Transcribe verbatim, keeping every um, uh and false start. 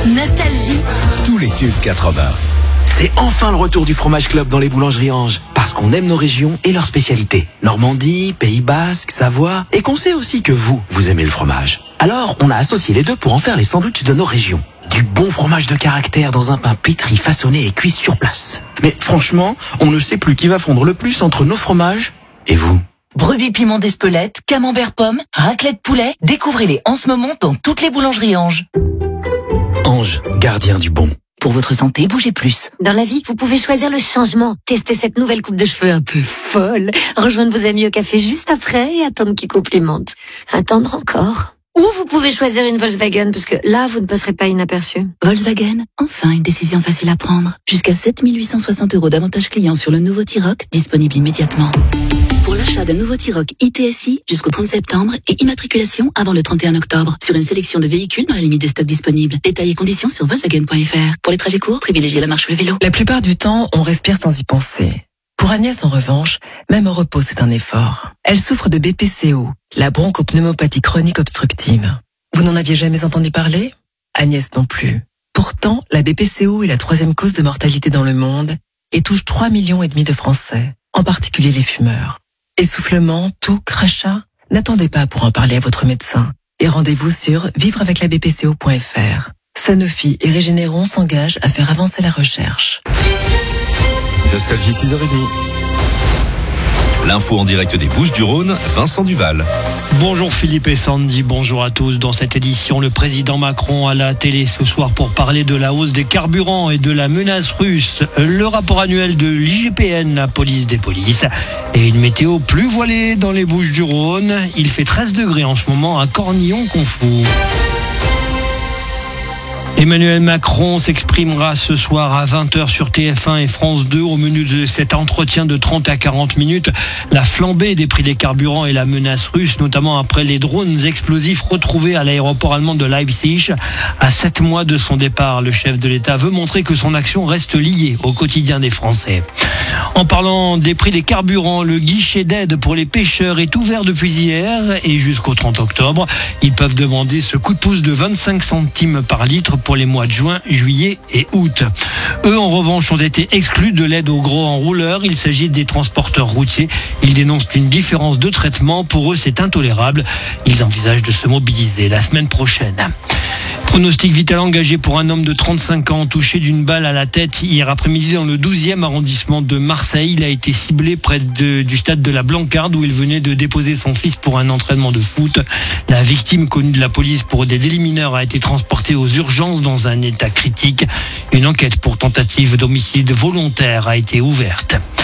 Nostalgie. Tous les tubes quatre-vingts. C'est enfin le retour du Fromage Club dans les boulangeries Ange. Parce qu'on aime nos régions et leurs spécialités. Normandie, Pays Basque, Savoie. Et qu'on sait aussi que vous, vous aimez le fromage. Alors, on a associé les deux pour en faire les sandwichs de nos régions. Du bon fromage de caractère dans un pain pétri, façonné et cuit sur place. Mais franchement, on ne sait plus qui va fondre le plus entre nos fromages et vous. Brebis piment d'Espelette, camembert pomme, raclette poulet. Découvrez-les en ce moment dans toutes les boulangeries Ange. Ange, gardien du bon. Pour votre santé, bougez plus. Dans la vie, vous pouvez choisir le changement. Testez cette nouvelle coupe de cheveux un peu folle. Rejoindre vos amis au café juste après et attendre qu'ils complimentent. Attendre encore. Ou vous pouvez choisir une Volkswagen, parce que là, vous ne passerez pas inaperçu. Volkswagen, enfin une décision facile à prendre. Jusqu'à sept mille huit cent soixante euros d'avantages clients sur le nouveau T-Roc, disponible immédiatement. Pour l'achat d'un nouveau T-Roc I T S I jusqu'au trente septembre et immatriculation avant le trente et un octobre sur une sélection de véhicules dans la limite des stocks disponibles. Détails et conditions sur Volkswagen point F R. Pour les trajets courts, privilégiez la marche ou le vélo. La plupart du temps, on respire sans y penser. Pour Agnès, en revanche, même au repos, c'est un effort. Elle souffre de B P C O, la bronchopneumopathie chronique obstructive. Vous n'en aviez jamais entendu parler ? Agnès non plus. Pourtant, la B P C O est la troisième cause de mortalité dans le monde et touche trois millions et demi de Français, en particulier les fumeurs. Essoufflement, toux, crachat ? N'attendez pas pour en parler à votre médecin et rendez-vous sur vivre avec la B P C O point F R. Sanofi et Régénéron s'engagent à faire avancer la recherche. Nostalgie six heures trente. L'info en direct des Bouches-du-Rhône, Vincent Duval. Bonjour Philippe et Sandy, bonjour à tous. Dans cette édition, le président Macron à la télé ce soir pour parler de la hausse des carburants et de la menace russe. Le rapport annuel de l'I G P N, la police des polices. Et une météo plus voilée dans les Bouches-du-Rhône. Il fait treize degrés en ce moment à Cornillon-Confou. Emmanuel Macron s'exprimera ce soir à vingt heures sur T F un et France deux au menu de cet entretien de trente à quarante minutes. La flambée des prix des carburants et la menace russe, notamment après les drones explosifs retrouvés à l'aéroport allemand de Leipzig. À sept mois de son départ, le chef de l'État veut montrer que son action reste liée au quotidien des Français. En parlant des prix des carburants, le guichet d'aide pour les pêcheurs est ouvert depuis hier et jusqu'au trente octobre. Ils peuvent demander ce coup de pouce de vingt-cinq centimes par litre pour les mois de juin, juillet et août. Eux, en revanche, ont été exclus de l'aide aux gros enrouleurs. Il s'agit des transporteurs routiers. Ils dénoncent une différence de traitement. Pour eux, c'est intolérable. Ils envisagent de se mobiliser la semaine prochaine. Pronostic vital engagé pour un homme de trente-cinq ans touché d'une balle à la tête hier après-midi dans le douzième arrondissement de Marseille. Il a été ciblé près de, du stade de la Blancarde où il venait de déposer son fils pour un entraînement de foot. La victime, connue de la police pour des délits mineurs, a été transportée aux urgences dans un état critique. Une enquête pour tentative d'homicide volontaire a été ouverte.